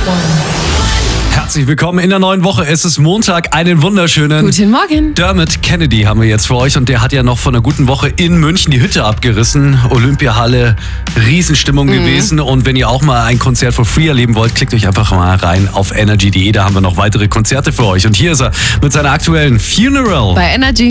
Herzlich willkommen in der neuen Woche. Es ist Montag, einen wunderschönen Guten Morgen. Dermot Kennedy haben wir jetzt für euch und der hat ja noch vor einer guten Woche in München die Hütte abgerissen. Olympiahalle, Riesenstimmung gewesen und wenn ihr auch mal ein Konzert for free erleben wollt, klickt euch einfach mal rein auf energy.de, da haben wir noch weitere Konzerte für euch und hier ist er mit seiner aktuellen Funeral. Bei Energy.